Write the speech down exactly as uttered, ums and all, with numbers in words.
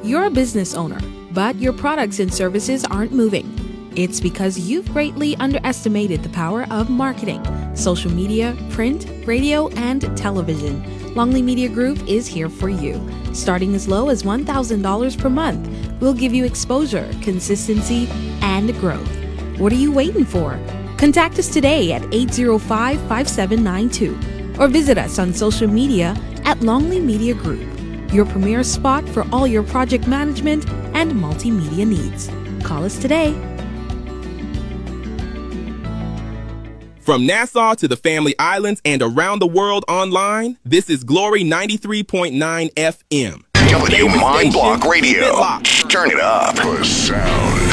You're a business owner, but your products and services aren't moving. It's because you've greatly underestimated the power of marketing, social media, print, radio, and television. Longley Media Group is here for you. Starting as low as one thousand dollars per month, we'll give you exposure, consistency, and growth. What are you waiting for? Contact us today at eight zero five, five seven nine two or visit us on social media at Longley Media Group, your premier spot for all your project management and multimedia needs. Call us today. From Nassau to the Family Islands and around the world online, this is Glory ninety-three point nine F M. W Mind Block Radio. Turn it up. The sound